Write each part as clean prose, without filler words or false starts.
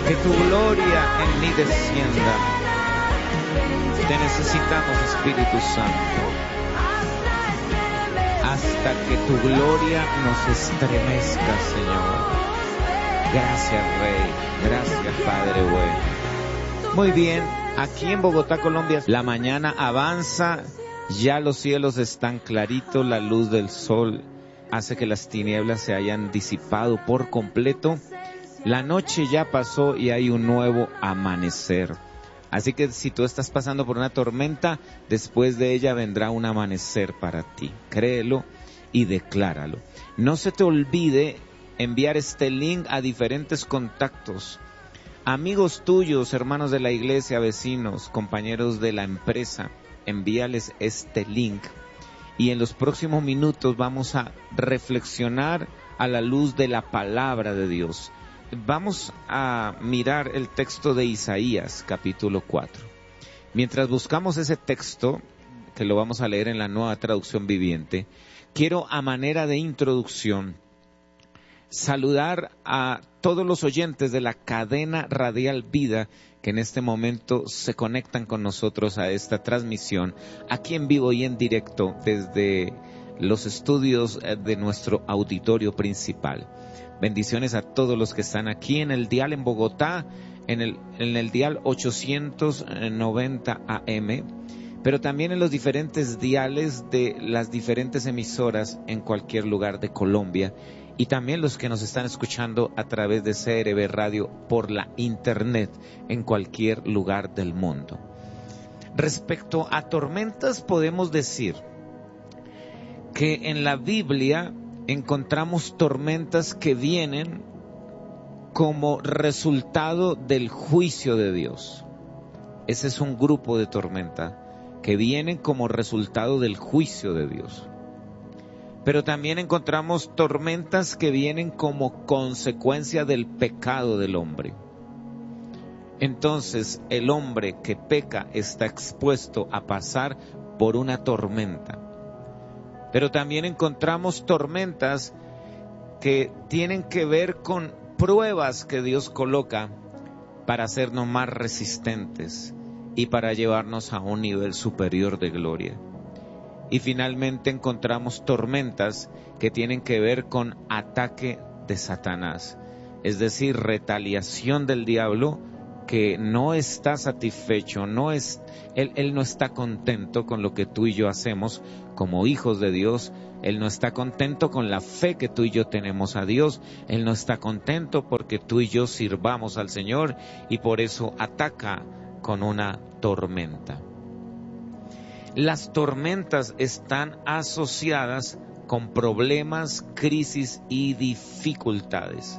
Que tu gloria en mí descienda. Te necesitamos, Espíritu Santo, hasta que tu gloria nos estremezca, Señor. Gracias, Rey. Gracias, Padre bueno. Muy bien, aquí en Bogotá, Colombia, la mañana avanza, ya los cielos están claritos, la luz del sol hace que las tinieblas se hayan disipado por completo. La noche ya pasó y hay un nuevo amanecer. Así que si tú estás pasando por una tormenta, después de ella vendrá un amanecer para ti. Créelo y decláralo. No se te olvide enviar este link a diferentes contactos. Amigos tuyos, hermanos de la iglesia, vecinos, compañeros de la empresa, envíales este link. Y en los próximos minutos vamos a reflexionar a la luz de la palabra de Dios. Vamos a mirar el texto de Isaías, capítulo 4. Mientras buscamos ese texto, que lo vamos a leer en la Nueva Traducción Viviente, quiero, a manera de introducción, saludar a todos los oyentes de la cadena radial Vida que en este momento se conectan con nosotros a esta transmisión, aquí en vivo y en directo desde los estudios de nuestro auditorio principal. Bendiciones a todos los que están aquí en el dial en Bogotá, en el dial 890 AM, pero también en los diferentes diales de las diferentes emisoras en cualquier lugar de Colombia, y también los que nos están escuchando a través de CRB Radio por la internet en cualquier lugar del mundo. Respecto a tormentas, podemos decir que en la Biblia encontramos tormentas que vienen como resultado del juicio de Dios. Ese es un grupo de tormenta que vienen como resultado del juicio de Dios. Pero también encontramos tormentas que vienen como consecuencia del pecado del hombre. Entonces, el hombre que peca está expuesto a pasar por una tormenta. Pero también encontramos tormentas que tienen que ver con pruebas que Dios coloca para hacernos más resistentes y para llevarnos a un nivel superior de gloria. Y finalmente encontramos tormentas que tienen que ver con ataque de Satanás, es decir, retaliación del diablo que no está satisfecho, él no está contento con lo que tú y yo hacemos como hijos de Dios. Él no está contento con la fe que tú y yo tenemos a Dios. Él no está contento porque tú y yo sirvamos al Señor, y por eso ataca con una tormenta. Las tormentas están asociadas con problemas, crisis y dificultades.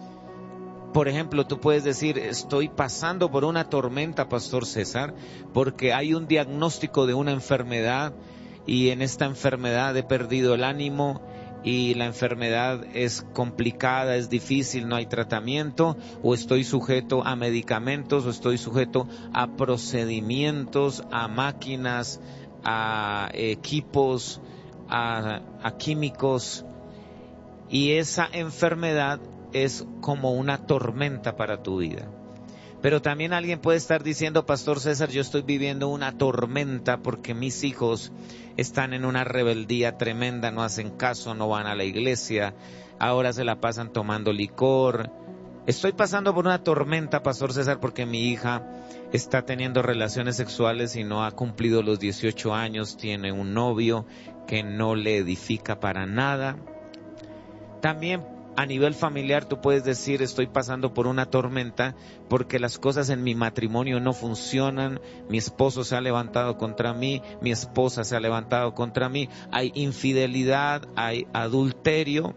Por ejemplo, tú puedes decir, estoy pasando por una tormenta, Pastor César, porque hay un diagnóstico de una enfermedad y en esta enfermedad he perdido el ánimo y la enfermedad es complicada, es difícil, no hay tratamiento, o estoy sujeto a medicamentos, o estoy sujeto a procedimientos, a máquinas, a equipos, a químicos, y esa enfermedad es como una tormenta para tu vida. Pero también alguien puede estar diciendo, Pastor César, yo estoy viviendo una tormenta porque mis hijos están en una rebeldía tremenda, no hacen caso, no van a la iglesia, ahora se la pasan tomando licor. Estoy pasando por una tormenta, Pastor César, porque mi hija está teniendo relaciones sexuales y no ha cumplido los 18 años, tiene un novio que no le edifica para nada. También a nivel familiar tú puedes decir, estoy pasando por una tormenta porque las cosas en mi matrimonio no funcionan, mi esposo se ha levantado contra mí, mi esposa se ha levantado contra mí, hay infidelidad, hay adulterio.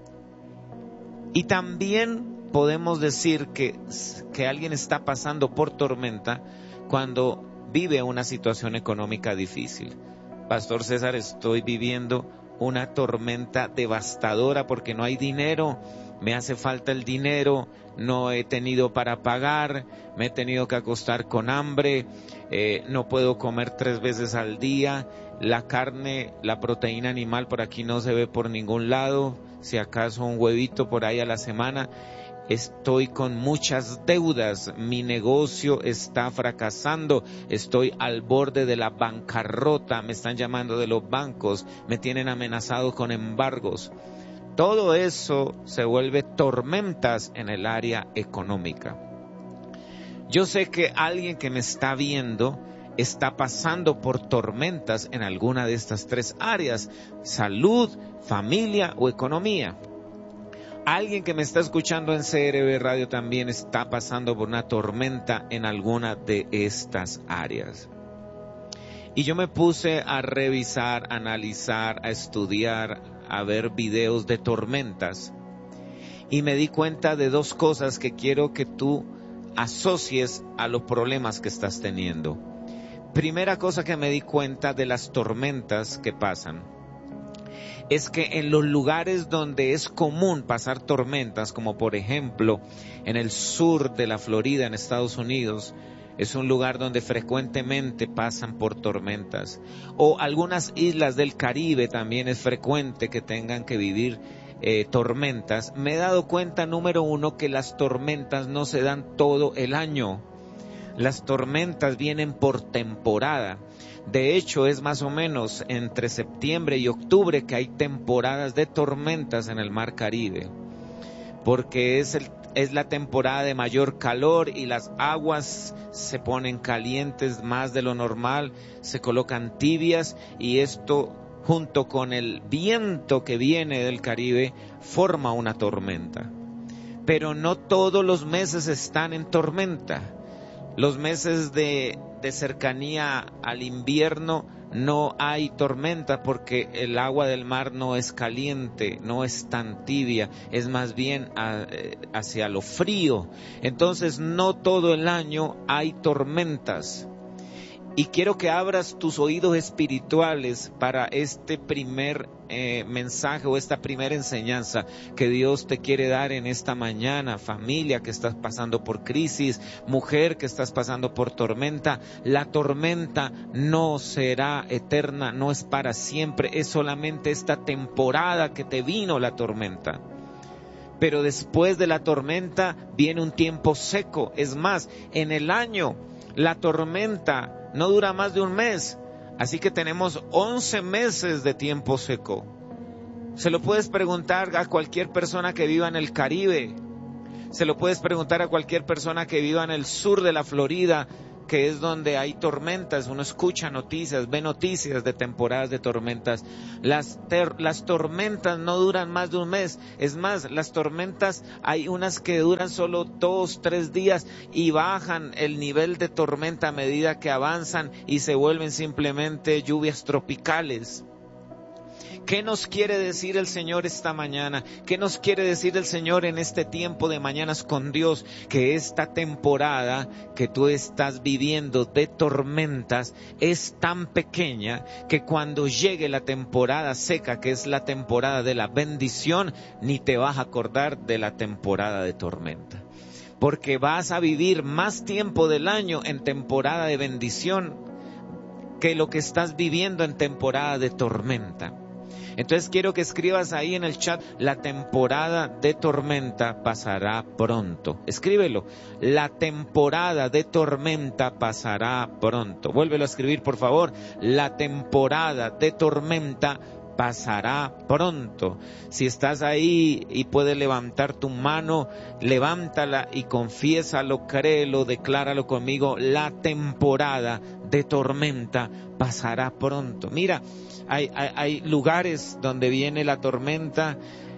Y también podemos decir que alguien está pasando por tormenta cuando vive una situación económica difícil. Pastor César, estoy viviendo una tormenta devastadora porque no hay dinero, me hace falta el dinero, no he tenido para pagar, me he tenido que acostar con hambre, no puedo comer 3 veces al día, la carne, la proteína animal por aquí no se ve por ningún lado, si acaso un huevito por ahí a la semana, estoy con muchas deudas, mi negocio está fracasando, estoy al borde de la bancarrota, me están llamando de los bancos, me tienen amenazado con embargos. Todo eso se vuelve tormentas en el área económica. Yo sé que alguien que me está viendo está pasando por tormentas en alguna de estas tres áreas: salud, familia o economía. Alguien que me está escuchando en CRB Radio también está pasando por una tormenta en alguna de estas áreas. Y yo me puse a revisar, a analizar, a estudiar, a ver videos de tormentas. Y me di cuenta de dos cosas que quiero que tú asocies a los problemas que estás teniendo. Primera cosa que me di cuenta de las tormentas que pasan es que en los lugares donde es común pasar tormentas, como por ejemplo en el sur de la Florida, en Estados Unidos, es un lugar donde frecuentemente pasan por tormentas. O algunas islas del Caribe también es frecuente que tengan que vivir tormentas. Me he dado cuenta, número uno, que las tormentas no se dan todo el año. Las tormentas vienen por temporada. De hecho, es más o menos entre septiembre y octubre que hay temporadas de tormentas en el Mar Caribe, porque es la temporada de mayor calor y las aguas se ponen calientes más de lo normal, se colocan tibias, y esto, junto con el viento que viene del Caribe, forma una tormenta. Pero no todos los meses están en tormenta. Los meses de cercanía al invierno no hay tormenta, porque el agua del mar no es caliente, no es tan tibia, es más bien hacia lo frío. Entonces no todo el año hay tormentas. Y quiero que abras tus oídos espirituales para este primer mensaje o esta primera enseñanza que Dios te quiere dar en esta mañana. Familia que estás pasando por crisis, mujer que estás pasando por tormenta, la tormenta no será eterna, no es para siempre, es solamente esta temporada que te vino la tormenta. Pero después de la tormenta viene un tiempo seco. Es más, en el año la tormenta no dura más de un mes, así que tenemos 11 meses de tiempo seco. Se lo puedes preguntar a cualquier persona que viva en el Caribe, se lo puedes preguntar a cualquier persona que viva en el sur de la Florida, que es donde hay tormentas. Uno escucha noticias, ve noticias de temporadas de tormentas. Las tormentas no duran más de un mes. Es más, las tormentas hay unas que duran solo 2-3 días y bajan el nivel de tormenta a medida que avanzan y se vuelven simplemente lluvias tropicales. ¿Qué nos quiere decir el Señor esta mañana? ¿Qué nos quiere decir el Señor en este tiempo de Mañanas con Dios? Que esta temporada que tú estás viviendo de tormentas es tan pequeña que cuando llegue la temporada seca, que es la temporada de la bendición, ni te vas a acordar de la temporada de tormenta. Porque vas a vivir más tiempo del año en temporada de bendición que lo que estás viviendo en temporada de tormenta. Entonces quiero que escribas ahí en el chat: la temporada de tormenta pasará pronto. Escríbelo: la temporada de tormenta pasará pronto. Vuélvelo a escribir, por favor: la temporada de tormenta pasará pronto. Si estás ahí y puedes levantar tu mano, levántala y confiésalo, créelo, decláralo conmigo: la temporada de tormenta pasará pronto. Mira, hay lugares donde viene la tormenta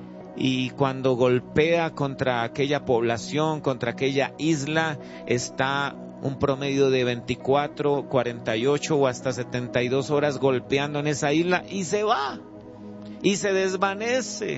y cuando golpea contra aquella población, contra aquella isla, está un promedio de 24, 48 o hasta 72 horas golpeando en esa isla y se va y se desvanece.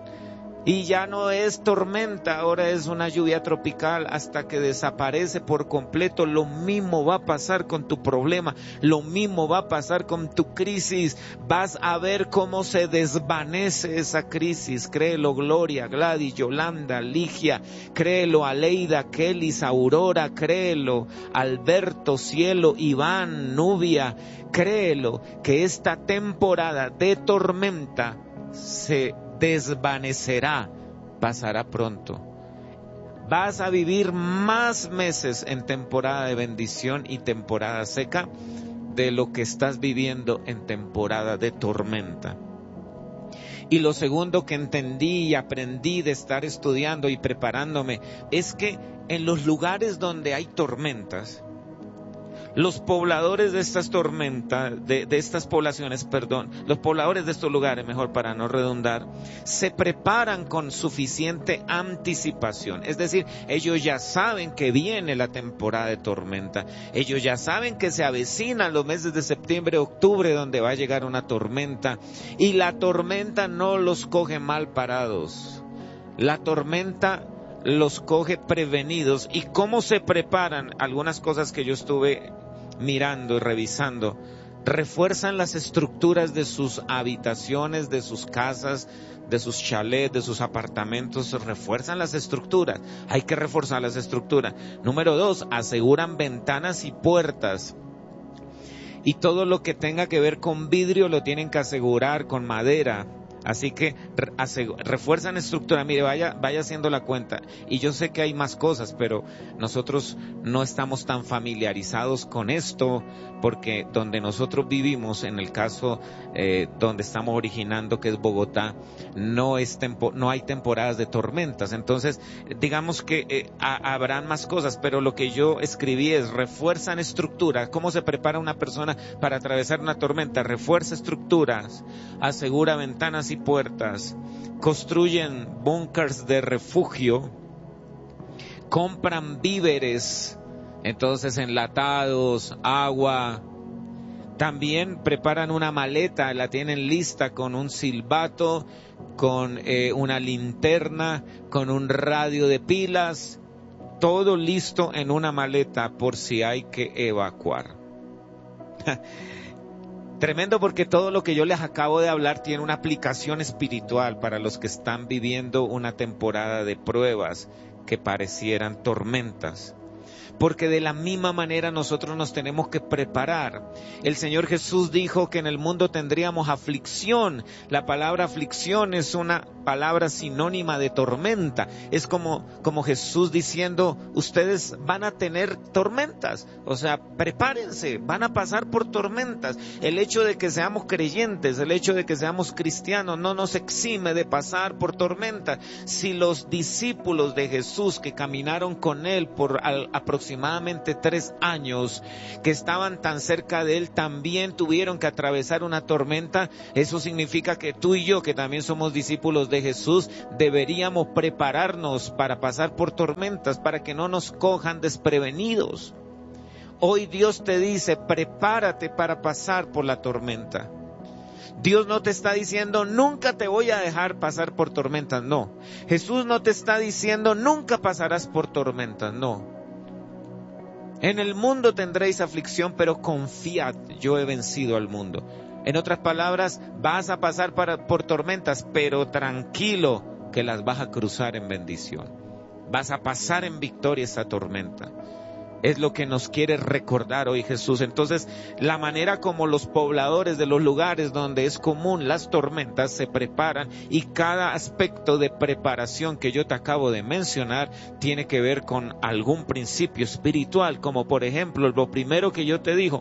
Y ya no es tormenta, ahora es una lluvia tropical hasta que desaparece por completo. Lo mismo va a pasar con tu problema, lo mismo va a pasar con tu crisis. Vas a ver cómo se desvanece esa crisis. Créelo, Gloria, Gladys, Yolanda, Ligia, créelo, Aleida, Kelis, Aurora, créelo, Alberto, Cielo, Iván, Nubia, créelo, que esta temporada de tormenta se desvanecerá, pasará pronto. vas a vivir más meses en temporada de bendición y temporada seca de lo que estás viviendo en temporada de tormenta. Y lo segundo que entendí y aprendí de estar estudiando y preparándome es que en los lugares donde hay tormentas, los pobladores de estas tormentas, de estas poblaciones, los pobladores de estos lugares, mejor para no redundar, se preparan con suficiente anticipación. Es decir, ellos ya saben que viene la temporada de tormenta. Ellos ya saben que se avecinan los meses de septiembre, octubre, donde va a llegar una tormenta. Y la tormenta no los coge mal parados. La tormenta los coge prevenidos. ¿Y cómo se preparan? Algunas cosas que yo estuve mirando y revisando. Refuerzan las estructuras de sus habitaciones, de sus casas, de sus chalets, de sus apartamentos. Refuerzan las estructuras. Hay que reforzar las estructuras. Número 2, aseguran ventanas y puertas. Y todo lo que tenga que ver con vidrio lo tienen que asegurar con madera. Así que refuerzan estructura. Mire, vaya haciendo la cuenta. Y yo sé que hay más cosas, pero nosotros no estamos tan familiarizados con esto, porque donde nosotros vivimos, en el caso donde estamos originando, que es Bogotá, no hay temporadas de tormentas. Entonces, digamos que habrán más cosas, pero lo que yo escribí es: refuerzan estructura. ¿Cómo se prepara una persona para atravesar una tormenta? Refuerza estructuras, asegura ventanas y puertas, construyen búnkers de refugio, compran víveres, entonces enlatados, agua. También preparan una maleta, la tienen lista con un silbato, con una linterna, con un radio de pilas, todo listo en una maleta por si hay que evacuar. Tremendo, porque todo lo que yo les acabo de hablar tiene una aplicación espiritual para los que están viviendo una temporada de pruebas que parecieran tormentas. Porque de la misma manera nosotros nos tenemos que preparar. El Señor Jesús dijo que en el mundo tendríamos aflicción. La palabra aflicción es una palabra sinónima de tormenta. Es como Jesús diciendo: ustedes van a tener tormentas. O sea, prepárense, van a pasar por tormentas. El hecho de que seamos creyentes, el hecho de que seamos cristianos, no nos exime de pasar por tormentas. Si los discípulos de Jesús que caminaron con Él por aproximadamente 3 años, que estaban tan cerca de Él, también tuvieron que atravesar una tormenta, eso significa que tú y yo, que también somos discípulos de Jesús, deberíamos prepararnos para pasar por tormentas, para que no nos cojan desprevenidos. Hoy Dios te dice: prepárate para pasar por la tormenta. Dios no te está diciendo: nunca te voy a dejar pasar por tormentas. No. Jesús no te está diciendo: nunca pasarás por tormentas. No. En el mundo tendréis aflicción, pero confiad, yo he vencido al mundo. En otras palabras, vas a pasar por tormentas, pero tranquilo, que las vas a cruzar en bendición. Vas a pasar en victoria esa tormenta. Es lo que nos quiere recordar hoy Jesús. Entonces, la manera como los pobladores de los lugares donde es común las tormentas se preparan, y cada aspecto de preparación que yo te acabo de mencionar tiene que ver con algún principio espiritual, como por ejemplo, lo primero que yo te dije,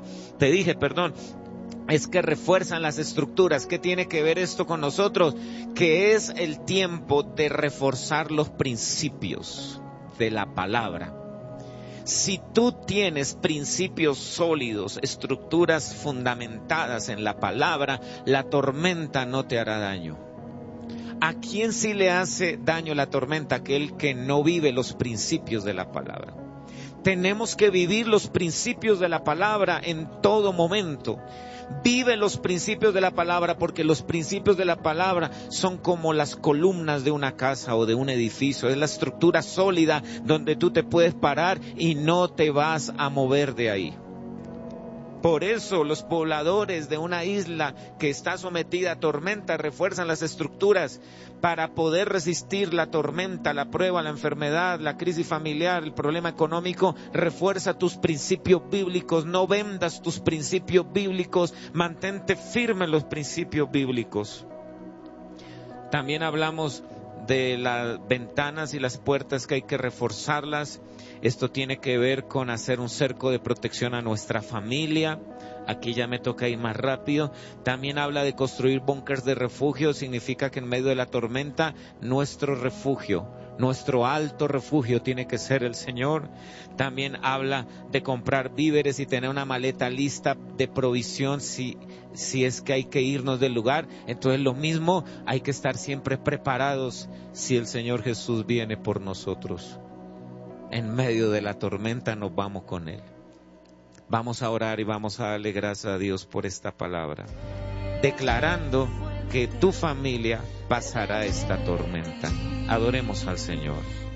es que refuerzan las estructuras. ¿Qué tiene que ver esto con nosotros? Que es el tiempo de reforzar los principios de la palabra. Si tú tienes principios sólidos, estructuras fundamentadas en la palabra, la tormenta no te hará daño. ¿A quién sí le hace daño la tormenta? Aquel que no vive los principios de la palabra. Tenemos que vivir los principios de la palabra en todo momento. Vive los principios de la palabra, porque los principios de la palabra son como las columnas de una casa o de un edificio. Es la estructura sólida donde tú te puedes parar y no te vas a mover de ahí. Por eso los pobladores de una isla que está sometida a tormenta refuerzan las estructuras para poder resistir la tormenta, la prueba, la enfermedad, la crisis familiar, el problema económico. Refuerza tus principios bíblicos, no vendas tus principios bíblicos, mantente firme en los principios bíblicos. También hablamos de las ventanas y las puertas que hay que reforzarlas. Esto tiene que ver con hacer un cerco de protección a nuestra familia. Aquí ya me toca ir más rápido. También habla de construir búnkers de refugio. Significa que en medio de la tormenta, nuestro refugio, nuestro alto refugio tiene que ser el Señor. También habla de comprar víveres y tener una maleta lista de provisión si es que hay que irnos del lugar. Entonces lo mismo, hay que estar siempre preparados si el Señor Jesús viene por nosotros. En medio de la tormenta nos vamos con Él. Vamos a orar y vamos a darle gracias a Dios por esta palabra, declarando que tu familia pasará esta tormenta. Adoremos al Señor.